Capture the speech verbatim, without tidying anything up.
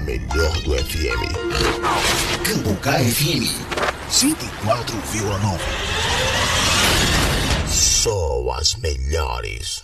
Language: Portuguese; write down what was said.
melhor do F M. Cambucá F M cento e quatro vírgula nove. Só as melhores.